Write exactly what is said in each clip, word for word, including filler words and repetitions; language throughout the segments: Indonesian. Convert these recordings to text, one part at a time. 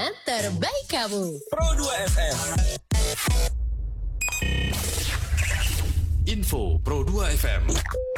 dengan terbaik kamu. Pro dua F M. Info Pro dua F M.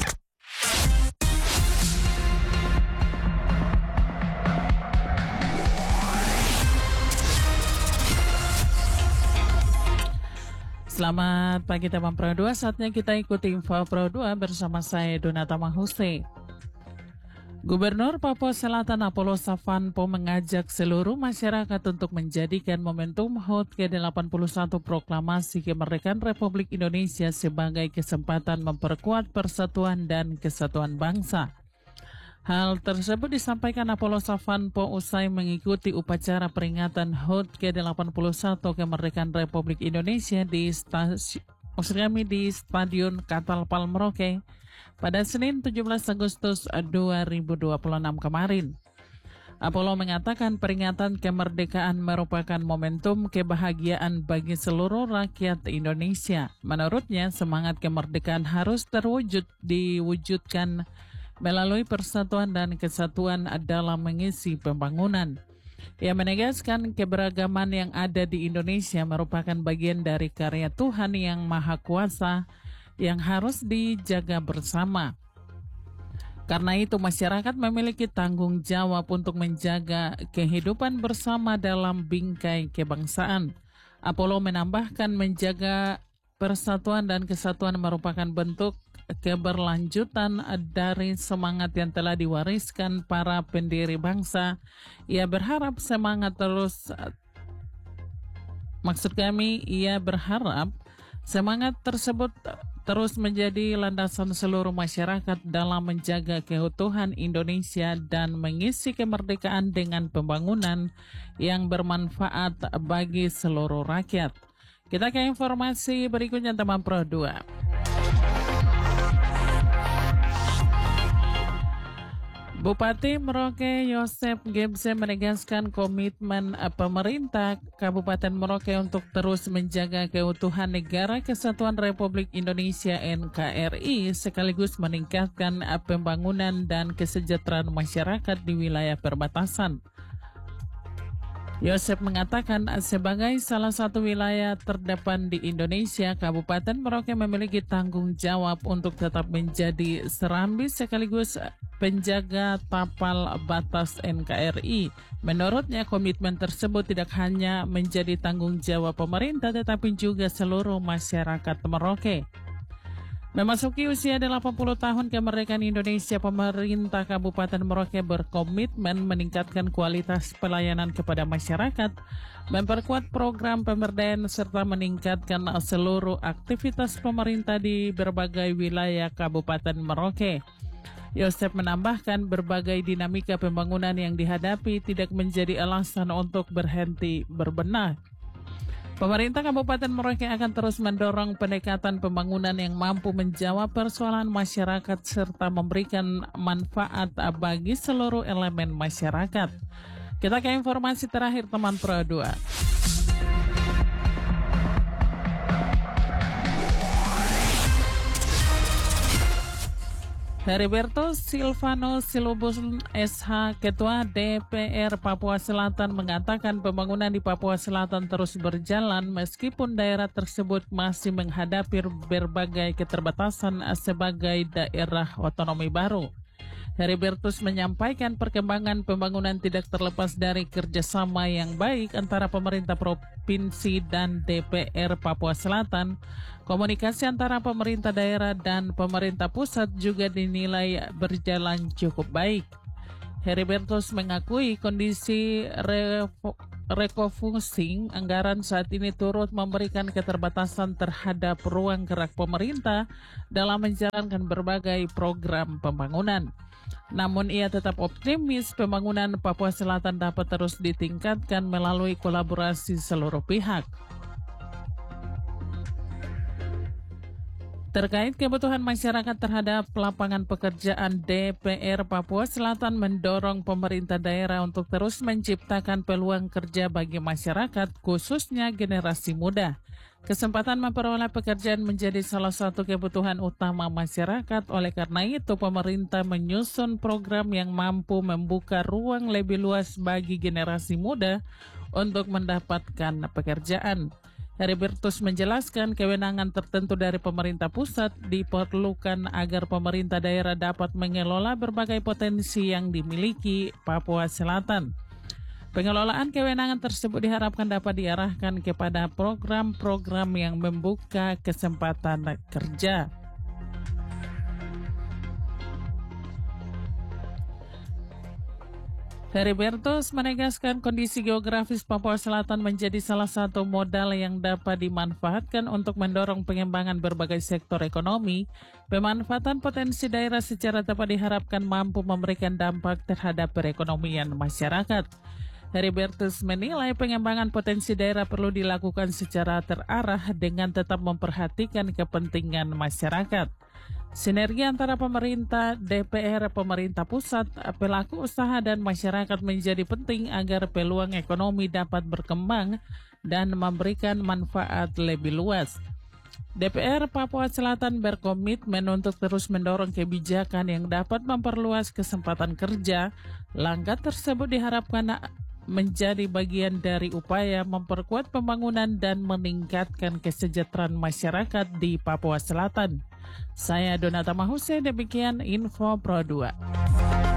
Selamat pagi teman Pro dua, saatnya kita ikuti info Pro dua bersama saya Donata Mahusi. Gubernur Papua Selatan Apollo Savanpo mengajak seluruh masyarakat untuk menjadikan momentum H U T ke delapan puluh satu Proklamasi Kemerdekaan Republik Indonesia sebagai kesempatan memperkuat persatuan dan kesatuan bangsa. Hal tersebut disampaikan Apollo Savanpo usai mengikuti upacara peringatan H U T ke delapan puluh satu Kemerdekaan Republik Indonesia di stasiun maksud kami di Stadion Catalpal Merauke pada Senin tujuh belas Agustus dua ribu dua puluh enam kemarin. Apollo mengatakan peringatan kemerdekaan merupakan momentum kebahagiaan bagi seluruh rakyat Indonesia. Menurutnya, semangat kemerdekaan harus terwujud diwujudkan melalui persatuan dan kesatuan dalam mengisi pembangunan. Ia menegaskan keberagaman yang ada di Indonesia merupakan bagian dari karya Tuhan yang Maha Kuasa yang harus dijaga bersama. Karena itu masyarakat memiliki tanggung jawab untuk menjaga kehidupan bersama dalam bingkai kebangsaan. Apollo menambahkan menjaga persatuan dan kesatuan merupakan bentuk keberlanjutan dari semangat yang telah diwariskan para pendiri bangsa. Ia berharap semangat terus maksud kami ia berharap semangat tersebut terus menjadi landasan seluruh masyarakat dalam menjaga keutuhan Indonesia dan mengisi kemerdekaan dengan pembangunan yang bermanfaat bagi seluruh rakyat. Kita ke informasi berikutnya teman Pro dua. Bupati Merauke Yosep Gebse menegaskan komitmen pemerintah Kabupaten Merauke untuk terus menjaga keutuhan Negara Kesatuan Republik Indonesia N K R I sekaligus meningkatkan pembangunan dan kesejahteraan masyarakat di wilayah perbatasan. Yosep mengatakan sebagai salah satu wilayah terdepan di Indonesia, Kabupaten Merauke memiliki tanggung jawab untuk tetap menjadi serambi sekaligus penjaga tapal batas N K R I. Menurutnya komitmen tersebut tidak hanya menjadi tanggung jawab pemerintah tetapi juga seluruh masyarakat Merauke. Memasuki usia delapan puluh tahun kemerdekaan Indonesia, pemerintah Kabupaten Merauke berkomitmen meningkatkan kualitas pelayanan kepada masyarakat, memperkuat program pemberdayaan serta meningkatkan seluruh aktivitas pemerintah di berbagai wilayah Kabupaten Merauke. Yosep menambahkan berbagai dinamika pembangunan yang dihadapi tidak menjadi alasan untuk berhenti berbenah. Pemerintah Kabupaten Merauke akan terus mendorong pendekatan pembangunan yang mampu menjawab persoalan masyarakat serta memberikan manfaat bagi seluruh elemen masyarakat. Kita ke informasi terakhir teman Pro dua. Heriberto Silvano Silubus S H, Ketua D P R Papua Selatan mengatakan pembangunan di Papua Selatan terus berjalan meskipun daerah tersebut masih menghadapi berbagai keterbatasan sebagai daerah otonomi baru. Heribertus menyampaikan perkembangan pembangunan tidak terlepas dari kerjasama yang baik antara pemerintah provinsi dan D P R Papua Selatan. Komunikasi antara pemerintah daerah dan pemerintah pusat juga dinilai berjalan cukup baik. Heribertus mengakui kondisi refocusing anggaran saat ini turut memberikan keterbatasan terhadap ruang gerak pemerintah dalam menjalankan berbagai program pembangunan. Namun ia tetap optimis pembangunan Papua Selatan dapat terus ditingkatkan melalui kolaborasi seluruh pihak. Terkait kebutuhan masyarakat terhadap lapangan pekerjaan, D P R Papua Selatan mendorong pemerintah daerah untuk terus menciptakan peluang kerja bagi masyarakat, khususnya generasi muda. Kesempatan memperoleh pekerjaan menjadi salah satu kebutuhan utama masyarakat. Oleh karena itu, pemerintah menyusun program yang mampu membuka ruang lebih luas bagi generasi muda untuk mendapatkan pekerjaan. Heribertus menjelaskan kewenangan tertentu dari pemerintah pusat diperlukan agar pemerintah daerah dapat mengelola berbagai potensi yang dimiliki Papua Selatan. Pengelolaan kewenangan tersebut diharapkan dapat diarahkan kepada program-program yang membuka kesempatan kerja. Heribertus menegaskan kondisi geografis Papua Selatan menjadi salah satu modal yang dapat dimanfaatkan untuk mendorong pengembangan berbagai sektor ekonomi. Pemanfaatan potensi daerah secara tepat diharapkan mampu memberikan dampak terhadap perekonomian masyarakat. Heribertus menilai pengembangan potensi daerah perlu dilakukan secara terarah dengan tetap memperhatikan kepentingan masyarakat. Sinergi antara pemerintah, D P R, pemerintah pusat, pelaku usaha, dan masyarakat menjadi penting agar peluang ekonomi dapat berkembang dan memberikan manfaat lebih luas. D P R Papua Selatan berkomitmen untuk terus mendorong kebijakan yang dapat memperluas kesempatan kerja. Langkah tersebut diharapkan menjadi bagian dari upaya memperkuat pembangunan dan meningkatkan kesejahteraan masyarakat di Papua Selatan. Saya Donata Mahuse, demikian Info Pro dua.